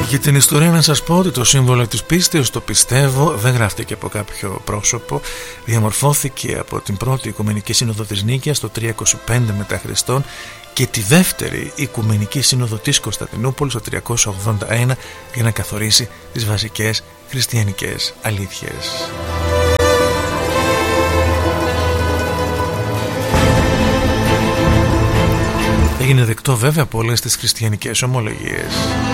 Για την ιστορία να σας πω ότι το σύμβολο της πίστεως, το πιστεύω, δεν γράφτηκε από κάποιο πρόσωπο. Διαμορφώθηκε από την πρώτη Οικουμενική Σύνοδο της Νίκαιας το 325 μετά Χριστόν και τη δεύτερη Οικουμενική Σύνοδο της Κωνσταντινούπολης το 381 για να καθορίσει τις βασικές χριστιανικές αλήθειες. Έγινε δεκτό βέβαια από όλες τις χριστιανικές ομολογίες.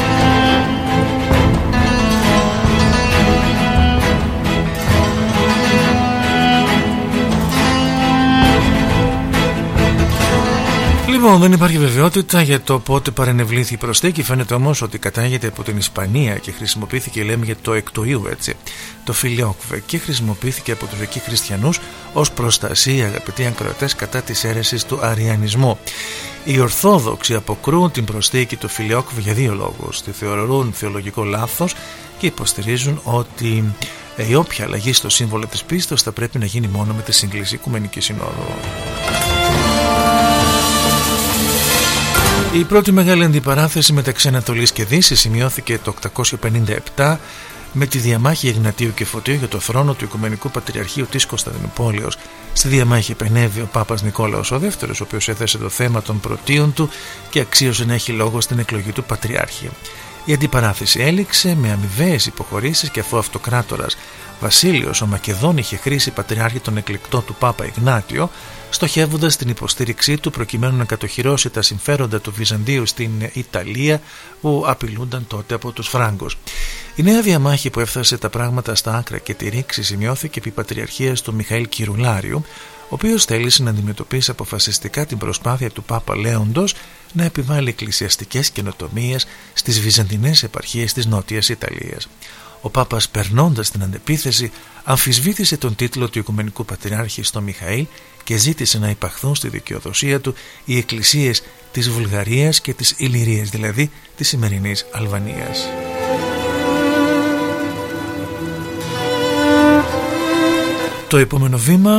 Λοιπόν, δεν υπάρχει βεβαιότητα για το πότε παρενευλήθη η προσθήκη. Φαίνεται όμως ότι κατάγεται από την Ισπανία και χρησιμοποιήθηκε, λέμε, για το εκ του ιού, έτσι, το φιλιόκβε, και χρησιμοποιήθηκε από τους εκεί χριστιανούς ως προστασία, αγαπητοί ακροατές, κατά της αίρεσης του αριανισμού. Οι Ορθόδοξοι αποκρούν την προσθήκη του φιλιόκβε για δύο λόγους. Τη θεωρούν θεολογικό λάθος και υποστηρίζουν ότι η όποια αλλαγή στο σύμβολο της πίστεως θα πρέπει να γίνει μόνο με τη σύγκληση Οικουμενική Συνόδου. Η πρώτη μεγάλη αντιπαράθεση μεταξύ Ανατολής και Δύσης σημειώθηκε το 857 με τη διαμάχη Ιγνατίου και Φωτίου για το θρόνο του Οικουμενικού Πατριαρχείου της Κωνσταντινούπολης. Στη διαμάχη επενέβη ο Πάπας Νικόλαος ο δεύτερος, ο οποίος έθεσε το θέμα των πρωτείων του και αξίωσε να έχει λόγο στην εκλογή του Πατριάρχη. Η αντιπαράθεση έληξε με αμοιβαίες υποχωρήσεις και αφού αυτοκράτορας Βασίλειος ο Μακεδόν είχε χρήσει πατριάρχη τον εκλεκτό του Πάπα Ιγνάτιο, στοχεύοντας την υποστήριξή του προκειμένου να κατοχυρώσει τα συμφέροντα του Βυζαντίου στην Ιταλία που απειλούνταν τότε από τους Φράγκους. Η νέα διαμάχη που έφτασε τα πράγματα στα άκρα και τη ρήξη σημειώθηκε επί πατριαρχίας του Μιχαήλ Κυρουλάριου, ο οποίος θέλησε να αντιμετωπίσει αποφασιστικά την προσπάθεια του Πάπα Λέοντος να επιβάλλει εκκλησιαστικές καινοτομίες στις βυζαντινές επαρχίες της Νότιας Ιταλίας. Ο Πάπας, περνώντας την αντεπίθεση, αμφισβήτησε τον τίτλο του Οικουμενικού Πατριάρχη στο Μιχαήλ και ζήτησε να υπαχθούν στη δικαιοδοσία του οι εκκλησίες της Βουλγαρίας και της Ιλλυρίας, δηλαδή της σημερινής Αλβανίας. Το επόμενο βήμα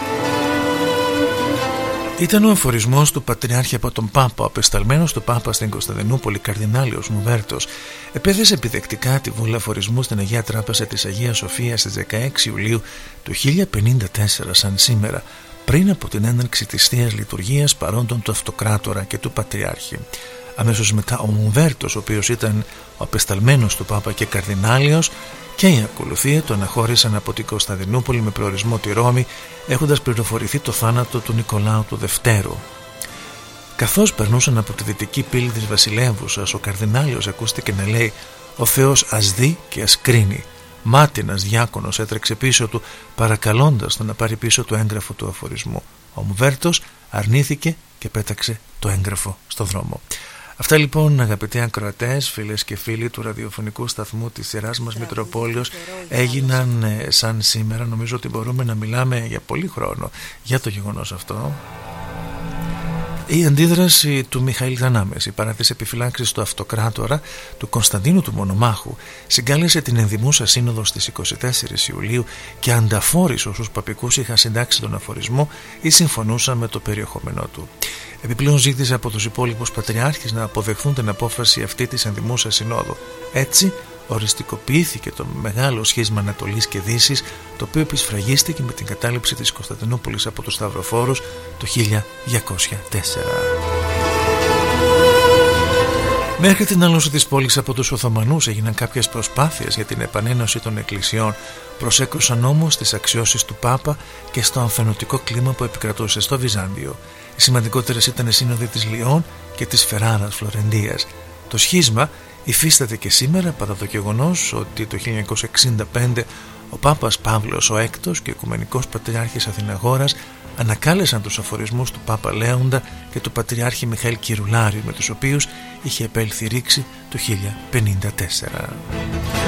ήταν ο αφορισμός του Πατριάρχη από τον Πάπα. Ο απεσταλμένος του Πάπα στην Κωνσταντινούπολη, Καρδινάλιος Μουβέρτος, επέθεσε επιδεκτικά τη βούλα αφορισμού στην Αγία Τράπεζα της Αγίας Σοφίας στις 16 Ιουλίου του 1054 σαν σήμερα, πριν από την έναρξη της Θείας Λειτουργίας παρόντων του Αυτοκράτορα και του Πατριάρχη. Αμέσως μετά ο Μουβέρτος, ο οποίος ήταν ο απεσταλμένος του Πάπα και Καρδινάλιος, και η ακολουθία του αναχώρησαν από την Κωνσταντινούπολη με προορισμό τη Ρώμη, έχοντας πληροφορηθεί το θάνατο του Νικολάου του Δευτέρου. Καθώς περνούσαν από τη δυτική πύλη της βασιλεύουσας, ο Καρδινάλιος ακούστηκε να λέει «Ο Θεός ας δει και ας κρίνει». Μάτινας διάκονος έτρεξε πίσω του, παρακαλώντας τον να πάρει πίσω το έγγραφο του αφορισμού. Ο Μουβέρτος αρνήθηκε και πέταξε το έγγραφο στο δρόμο. Αυτά λοιπόν, αγαπητοί ακροατές, φίλες και φίλοι του ραδιοφωνικού σταθμού της σειράς μας Μητροπόλεως, έγιναν σαν σήμερα. Νομίζω ότι μπορούμε να μιλάμε για πολύ χρόνο για το γεγονός αυτό. Η αντίδραση του Μιχαήλ Γανάμεση παρά τις επιφυλάξεις του Αυτοκράτορα του Κωνσταντίνου του Μονομάχου συγκάλεσε την ενδημούσα σύνοδο στις 24 Ιουλίου και ανταφόρησε όσους παπικούς είχαν συντάξει τον αφορισμό ή συμφωνούσαν με το περιεχόμενό του. Επιπλέον ζήτησε από τους υπόλοιπους πατριάρχες να αποδεχθούν την απόφαση αυτή της ενδημούσας συνόδου. Έτσι οριστικοποιήθηκε το μεγάλο σχίσμα Ανατολής και Δύσης, το οποίο επισφραγίστηκε με την κατάληψη της Κωνσταντινούπολης από τους Σταυροφόρους το 1204. Μέχρι την άλωση της πόλης από τους Οθωμανούς έγιναν κάποιες προσπάθειες για την επανένωση των εκκλησιών, προσέκρουσαν όμως τις αξιώσεις του Πάπα και στο αμφαινωτικό κλίμα που επικρατούσε στο Βυζάντιο. Οι σημαντικότερες ήταν οι σύνοδοι της Λιών και της Φεράρας Φλωρεντίας. Το σχίσμα υφίσταται και σήμερα παρά το γεγονός ότι το 1965 ο Πάπας Παύλος ο Έκτος και ο Οικουμενικός Πατριάρχης Αθηναγόρας ανακάλεσαν τους αφορισμούς του Πάπα Λέοντα και του Πατριάρχη Μιχαήλ Κυρουλάριου, με τους οποίους είχε επέλθει ρήξη το 1054.